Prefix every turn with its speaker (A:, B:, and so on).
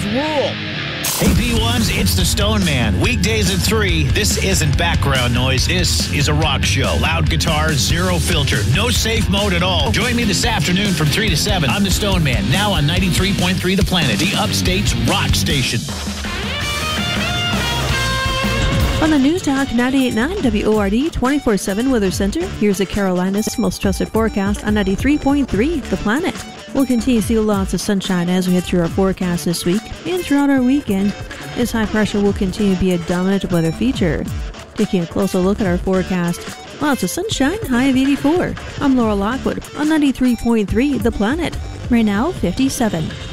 A: Stars rule. AP1's It's the Stone Man. Weekdays at 3. This isn't background noise. This is a rock show. Loud guitars, zero filter, no safe mode at all. Join me this afternoon from 3 to 7. I'm the Stone Man, now on 93.3 The Planet, the Upstate's rock station.
B: On the News Talk 98.9 WORD 24/7 Weather Center, here's the Carolinas' most trusted forecast on 93.3 The Planet. We'll continue to see lots of sunshine as we head through our forecast this week and throughout our weekend. This high pressure will continue to be a dominant weather feature. Taking a closer look at our forecast, lots of sunshine, high of 84. I'm Laura Lockwood on 93.3 The Planet. Right now, 57.